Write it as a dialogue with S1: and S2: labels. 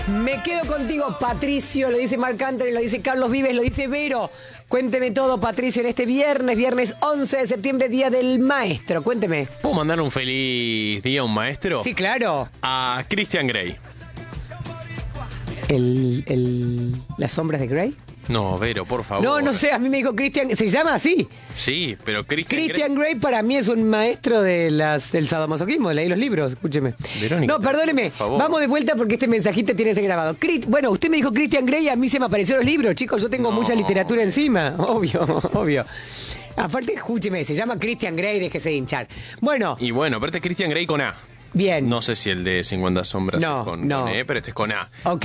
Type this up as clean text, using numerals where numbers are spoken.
S1: Me quedo contigo, Patricio, lo dice Marc Anthony, lo dice Carlos Vives, lo dice Vero. Cuénteme todo, Patricio, en este viernes 11 de septiembre, Día del Maestro. Cuénteme.
S2: ¿Puedo mandar un feliz día a un maestro?
S1: Sí, claro.
S2: A Christian Grey.
S1: ¿Las sombras de Grey?
S2: No, Vero, por favor.
S1: No sé, a mí me dijo Christian, ¿se llama así?
S2: Sí, pero
S1: Christian Grey para mí es un maestro del sadomasoquismo, leí los libros, escúcheme.
S2: Verónica,
S1: No, perdóneme,
S2: por favor.
S1: vamos de vuelta porque este mensajito tiene que ser grabado. Bueno, usted me dijo Christian Grey y a mí se me aparecieron los libros, chicos, yo tengo
S2: No.
S1: mucha literatura encima, obvio. Aparte, escúcheme, se llama Christian Grey, déjese de hinchar. Bueno,
S2: Y bueno, pero este es Christian Grey con A.
S1: bien.
S2: No sé si el de 50 sombras
S1: No,
S2: es con
S1: no.
S2: E, pero este es con A.
S1: Ok.